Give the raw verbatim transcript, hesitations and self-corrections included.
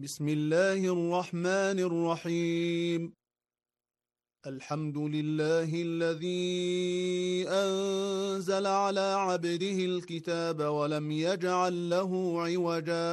بسم الله الرحمن الرحيم. الحمد لله الذي أنزل على عبده الكتاب ولم يجعل له عوجا